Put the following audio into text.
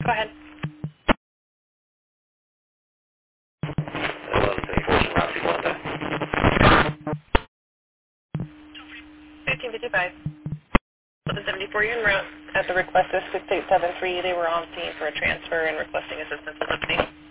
Go ahead. 1555. 1174, you're en route. At the request of 6873, they were on scene for a transfer and requesting assistance with lifting.